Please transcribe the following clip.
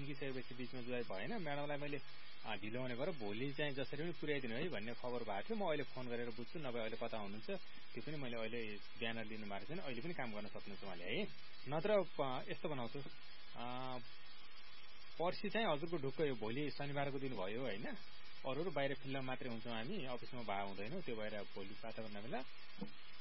निस्किसकेपछि बिचमा जुवाई भएन, म्याडमलाई मैले ढिलो हुने भएर भोलि चाहिँ जसरी पनि पुर्याइदिनु है भन्ने खबर भएको थियो। म अहिले फोन गरेर बुझ्छु, नभए अहिले कता हुनुहुन्छ त्यो पनि मैले अहिले ब्यानर लिनु भएको छैन, अहिले पनि काम गर्न सक्नुहुन्छ उहाँले है। नत्र यस्तो बनाउँछु, पर्सि चाहिँ हजुरको ढुक्क भोलि शनिबारको दिन भयो होइन, अरूहरू बाहिर फिल्डमा मात्रै हुन्छौँ हामी, अफिसमा भए हुँदैनौँ, त्यो भएर भोलि बाटा गर्न बेला